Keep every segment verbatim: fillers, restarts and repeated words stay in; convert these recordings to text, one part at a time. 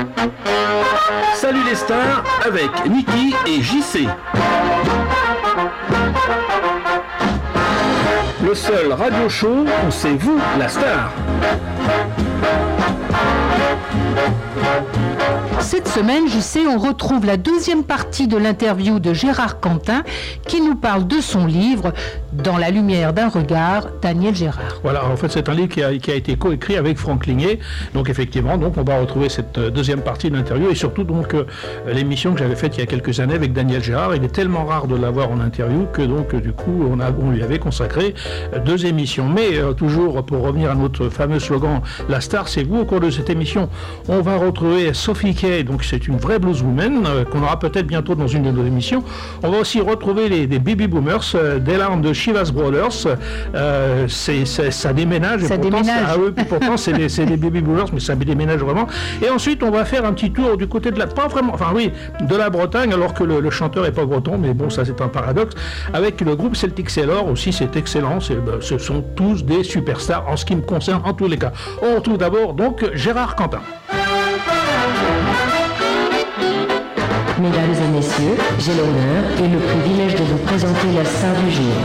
Salut les stars avec Niki et J C. Le seul radio show où c'est vous la star. Cette semaine, J C, on retrouve la deuxième partie de l'interview de Gérard Quentin qui nous parle de son livre « Dans la lumière d'un regard », Daniel Gérard. Voilà, en fait, c'est un livre qui a, qui a été coécrit avec Franck Ligné. Donc, effectivement, donc, on va retrouver cette deuxième partie de l'interview et surtout donc euh, l'émission que j'avais faite il y a quelques années avec Daniel Gérard. Il est tellement rare de l'avoir en interview que donc, du coup, on, a, on lui avait consacré deux émissions. Mais euh, toujours, pour revenir à notre fameux slogan « La star, c'est vous », au cours de cette émission, on va retrouver Sophie Kay. Donc c'est une vraie blueswoman euh, qu'on aura peut-être bientôt dans une de nos émissions. On va aussi retrouver les, des baby boomers, euh, des larmes de Chivas Brothers. Euh, c'est, c'est, ça déménage. Ça et pourtant, déménage. C'est, ah, oui, pourtant c'est des, c'est des baby boomers, mais ça déménage vraiment. Et ensuite on va faire un petit tour du côté de la, pas vraiment, enfin oui, de la Bretagne, alors que le, le chanteur est pas breton, mais bon ça c'est un paradoxe. Avec le groupe Celtic Sailor aussi, c'est excellent. C'est, ben, ce sont tous des superstars en ce qui me concerne en tous les cas. On retrouve d'abord donc Gérard Quentin. Mesdames et messieurs, j'ai l'honneur et le privilège de vous présenter la star du jour.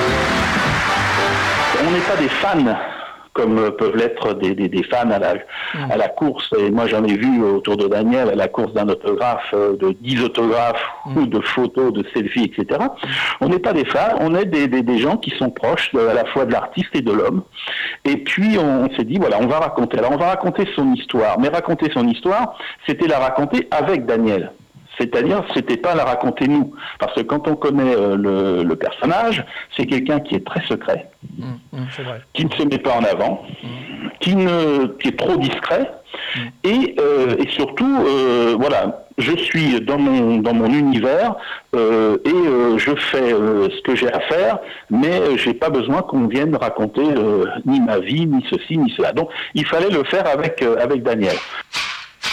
On n'est pas des fans comme peuvent l'être des, des, des fans à la, à la course. Et moi j'en ai vu autour de Daniel à la course d'un autographe, de dix autographes mmh. ou de photos, de selfies, et cetera. On n'est pas des fans, on est des, des, des gens qui sont proches de, à la fois de l'artiste et de l'homme. Et puis on, on s'est dit, voilà, on va raconter. Alors on va raconter son histoire. Mais raconter son histoire, c'était la raconter avec Daniel. C'est-à-dire, c'était pas la raconter nous. Parce que quand on connaît euh, le, le personnage, c'est quelqu'un qui est très secret, mmh, mmh, c'est vrai. Qui ne se met pas en avant, mmh. qui, ne, qui est trop discret, mmh. et, euh, et surtout, euh, voilà, je suis dans mon, dans mon univers euh, et euh, je fais euh, ce que j'ai à faire, mais euh, j'ai pas besoin qu'on vienne raconter euh, ni ma vie, ni ceci, ni cela. Donc, il fallait le faire avec, euh, avec Daniel.